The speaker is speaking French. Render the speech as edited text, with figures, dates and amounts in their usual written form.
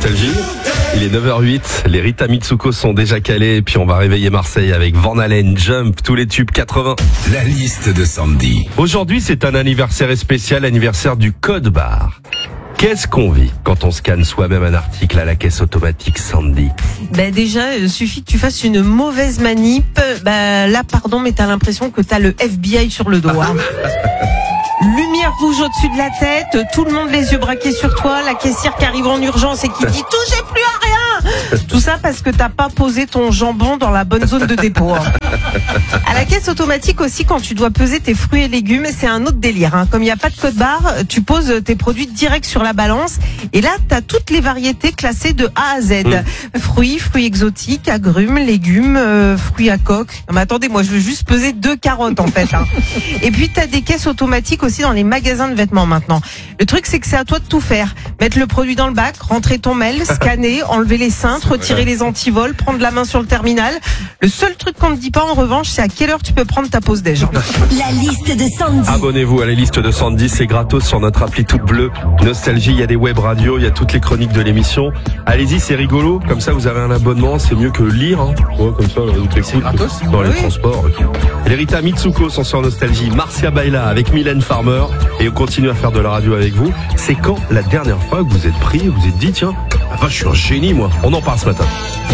Nostalgie. Il est 9h08, les Rita Mitsuko sont déjà calés et puis on va réveiller Marseille avec Van Halen, Jump, tous les tubes 80. La liste de Sandy. Aujourd'hui, c'est un anniversaire spécial, anniversaire du code barre. Qu'est-ce qu'on vit quand on scanne soi-même un article à la caisse automatique, Sandy? Déjà, suffit que tu fasses une mauvaise manip. Là, pardon, mais t'as l'impression que t'as le FBI sur le dos. Hein. Lumière rouge au-dessus de la tête, tout le monde les yeux braqués sur toi, la caissière qui arrive en urgence et qui dit « touchez plus à rien !» Tout ça parce que t'as pas posé ton jambon dans la bonne zone de dépôt. Hein. À la caisse automatique aussi, quand tu dois peser tes fruits et légumes, c'est un autre délire. Hein. Comme il n'y a pas de code barre, tu poses tes produits direct sur la balance et là, t'as toutes les variétés classées de A à Z. Fruits exotiques, agrumes, légumes, fruits à coque. Non mais attendez, moi je veux juste peser 2 carottes en fait. Hein. Et puis t'as des caisses automatiques aussi dans les magasins de vêtements maintenant. Le truc c'est que c'est à toi de tout faire. Mettre le produit dans le bac, rentrer ton mail, scanner, enlever les cintres, retirer les antivols, prendre la main sur le terminal. Le seul truc qu'on ne dit pas en revanche, c'est à quelle heure tu peux prendre ta pause déj. La liste de Sandy. Abonnez-vous à la liste de Sandy, c'est gratos sur notre appli toute bleue. Nostalgie, il y a des web radios, il y a toutes les chroniques de l'émission. Allez-y, c'est rigolo. Comme ça, vous avez un abonnement, c'est mieux que lire. Hein. Ouais, comme ça, vous écoutez gratos dans les transports. Les Rita Mitsuko sont sur Nostalgie. Marcia Baila avec Mylène Farmer. Et on continue à faire de la radio avec vous. C'est quand la dernière fois que vous êtes pris, vous êtes dit, tiens, je suis un génie, moi. On en parle ce matin.